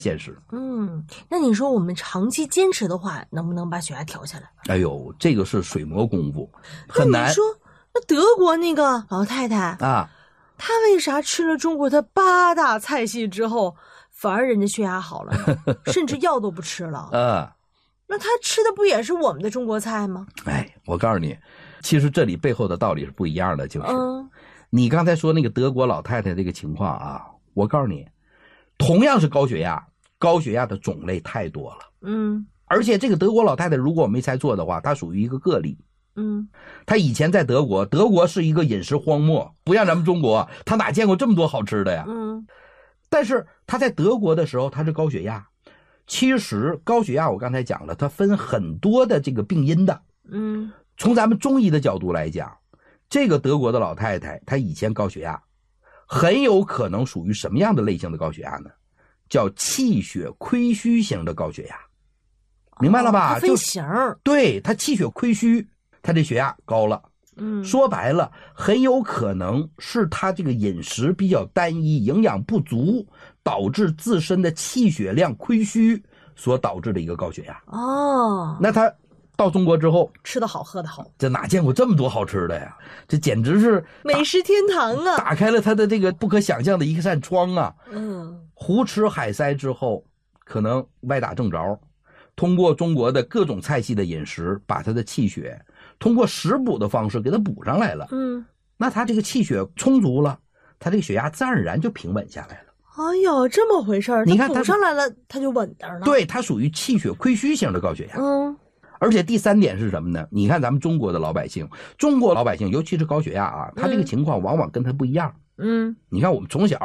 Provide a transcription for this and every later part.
现实。 那你说我们长期坚持的话，能不能把血压调下来？ 哎呦，这个是水磨功夫，很难。 那你说，那德国那个老太太啊， 她为啥吃了中国的8大菜系之后，反而人家血压好了呢？甚至药都不吃了。那她吃的不也是我们的中国菜吗？ 哎，我告诉你，其实这里背后的道理是不一样的，就是，你刚才说那个德国老太太这个情况啊，我告诉你，同样是高血压的种类太多了。而且这个德国老太太，如果我没猜错的话，她属于一个个例。她以前在德国是一个饮食荒漠，不像咱们中国，她哪见过这么多好吃的呀？但是她在德国的时候，她是高血压。其实高血压我刚才讲了，它分很多的这个病因的。从咱们中医的角度来讲，这个德国的老太太她以前高血压，很有可能属于什么样的类型的高血压呢？叫气血亏虚型的高血压。明白了吧？ 它分型。 对，她气血亏虚，她这血压高了。说白了，很有可能是她这个饮食比较单一，营养不足，导致自身的气血量亏虚所导致的一个高血压。那她到中国之后， 吃得好喝得好， 这哪见过这么多好吃的呀？这简直是美食天堂啊！ 打开了她的这个不可想象的一扇窗啊！胡吃海塞之后，可能歪打正着，通过中国的各种菜系的饮食，把她的气血通过食补的方式给她补上来了。那她这个气血充足了，她这个血压自然而然就平稳下来了。 哎呦，这么回事儿！ 你看补上来了，她就稳当了。 对，她属于气血亏虚型的高血压。而且第三点是什么呢？你看咱们中国老百姓，尤其是高血压啊，他这个情况往往跟他不一样。你看我们从小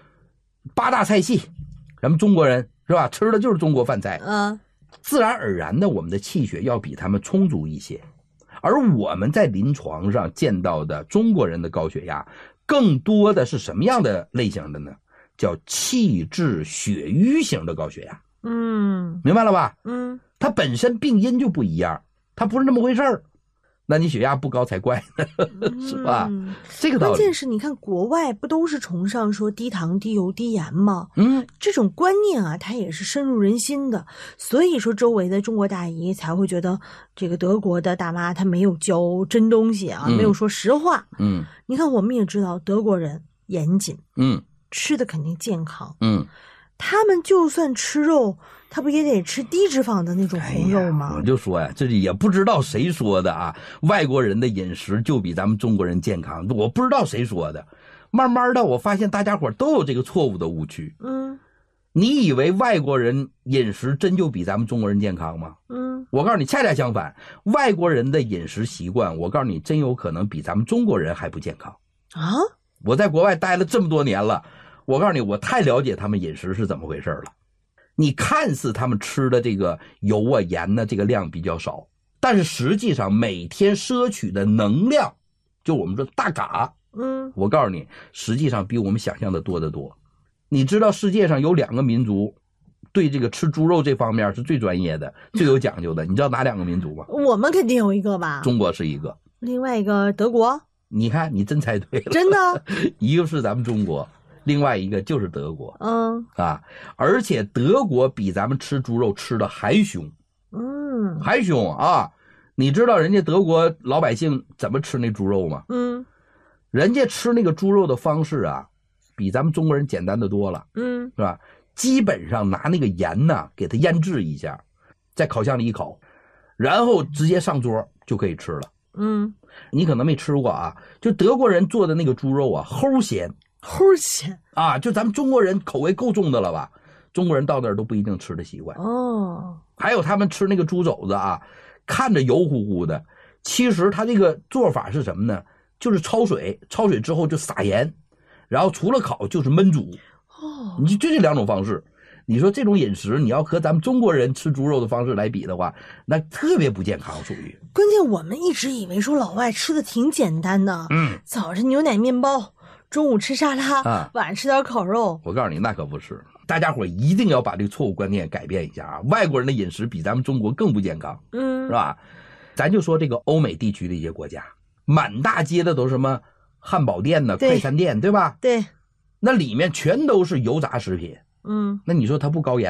8大菜系，咱们中国人是吧，吃的就是中国饭菜。自然而然的，我们的气血要比他们充足一些。而我们在临床上见到的中国人的高血压，更多的是什么样的类型的呢？叫气滞血瘀型的高血压。明白了吧？它本身病因就不一样，它不是那么回事儿。那你血压不高才怪呢，是吧？这个道理。 关键是你看国外不都是崇尚说低糖、低油、低盐吗？这种观念啊，它也是深入人心的。所以说，周围的中国大姨才会觉得这个德国的大妈她没有教真东西啊，没有说实话。你看，我们也知道德国人严谨，吃的肯定健康，他们就算吃肉，他不也得吃低脂肪的那种红肉吗？ 我就说呀，这也不知道谁说的啊，外国人的饮食就比咱们中国人健康，我不知道谁说的。慢慢的，我发现大家伙都有这个错误的误区。你以为外国人饮食真就比咱们中国人健康吗？我告诉你，恰恰相反，外国人的饮食习惯，我告诉你，真有可能比咱们中国人还不健康啊！ 我在国外待了这么多年了。我告诉你，我太了解他们饮食是怎么回事了。你看似他们吃的这个油啊、盐呢，这个量比较少，但是实际上每天摄取的能量，就我们说大嘎，我告诉你，实际上比我们想象的多得多。你知道世界上有2个民族对这个吃猪肉这方面是最专业的、最有讲究的，你知道哪2个民族吗？ 我们肯定有一个吧。 中国是一个， 另外一个德国。 你看，你真猜对了， 真的。 一个是咱们中国，另外一个就是德国。而且德国比咱们吃猪肉吃的还凶。还凶啊！你知道人家德国老百姓怎么吃那猪肉吗？人家吃那个猪肉的方式啊，比咱们中国人简单的多了。是吧？基本上拿那个盐呢，给它腌制一下，在烤箱里一烤，然后直接上桌就可以吃了。你可能没吃过啊，就德国人做的那个猪肉啊，齁咸啊，就咱们中国人口味够重的了吧？中国人到那儿都不一定吃的习惯。还有他们吃那个猪肘子啊，看着油乎乎的，其实他这个做法是什么呢？就是焯水之后就撒盐，然后除了烤就是焖煮。你就这2种方式。你说这种饮食，你要和咱们中国人吃猪肉的方式来比的话，那特别不健康，属于。 关键我们一直以为说老外吃的挺简单的，早晨牛奶面包，中午吃沙拉，晚上吃点烤肉。 我告诉你，那可不是。大家伙一定要把这个错误观念改变一下啊！外国人的饮食比咱们中国更不健康，是吧？咱就说这个欧美地区的一些国家，满大街的都是什么汉堡店呢、快餐店，对吧？ 对， 那里面全都是油炸食品。那你说它不高盐